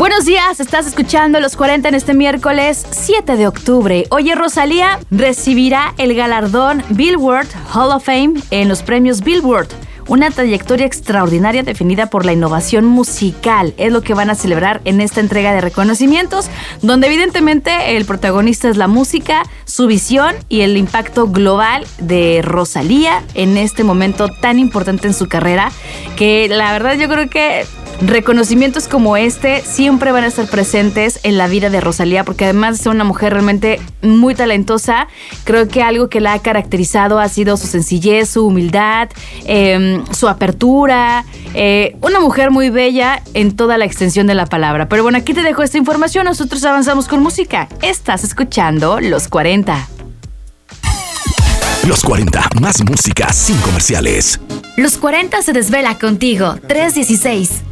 Buenos días, estás escuchando Los 40 en este miércoles 7 de octubre. Oye, Rosalía recibirá el galardón Billboard Hall of Fame en los premios Billboard. Una trayectoria extraordinaria definida por la innovación musical. Es lo que van a celebrar en esta entrega de reconocimientos, donde evidentemente el protagonista es la música, su visión y el impacto global de Rosalía en este momento tan importante en su carrera, que la verdad yo creo que reconocimientos como este siempre van a estar presentes en la vida de Rosalía, porque además de ser una mujer realmente muy talentosa, creo que algo que la ha caracterizado ha sido su sencillez, su humildad, su apertura, una mujer muy bella en toda la extensión de la palabra. Pero bueno, aquí te dejo esta información, nosotros avanzamos con música. Estás escuchando Los 40. Los 40, más música sin comerciales. Los 40 se desvela contigo, 316.